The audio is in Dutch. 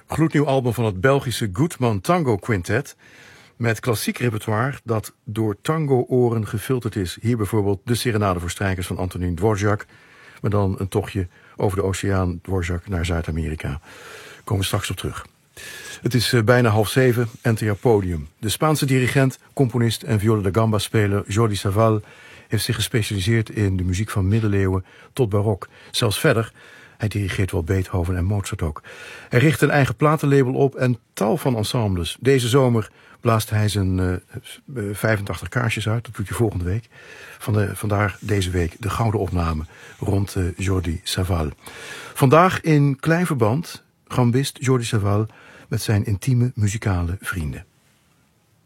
Gloednieuw album van het Belgische Goodman Tango Quintet. Met klassiek repertoire dat door tango-oren gefilterd is. Hier bijvoorbeeld de Serenade voor strijkers van Antonín Dvořák. Maar dan een tochtje over de oceaan Dvořák naar Zuid-Amerika. Komen we straks op terug. Het is bijna 6:30, NTR Podium. De Spaanse dirigent, componist en viola da gamba-speler Jordi Savall heeft zich gespecialiseerd in de muziek van middeleeuwen tot barok. Zelfs verder, hij dirigeert wel Beethoven en Mozart ook. Hij richt een eigen platenlabel op en tal van ensembles. Deze zomer blaast hij zijn 85 kaarsjes uit. Dat doet hij volgende week. Vandaar deze week de gouden opname rond Jordi Savall. Vandaag in klein verband gambist Jordi Savall met zijn intieme muzikale vrienden.